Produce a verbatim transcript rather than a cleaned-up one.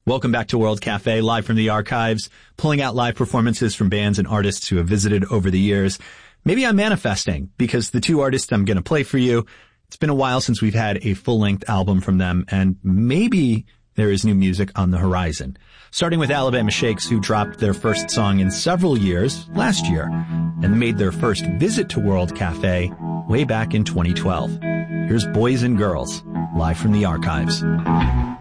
Welcome back to World Cafe, live from the archives, pulling out live performances from bands and artists who have visited over the years. Maybe I'm manifesting, because the two artists I'm going to play for you, it's been a while since we've had a full-length album from them, and maybe there is new music on the horizon. Starting with Alabama Shakes, who dropped their first song in several years last year, and made their first visit to World Cafe way back in twenty twelve. Here's Boys and Girls, live from the archives.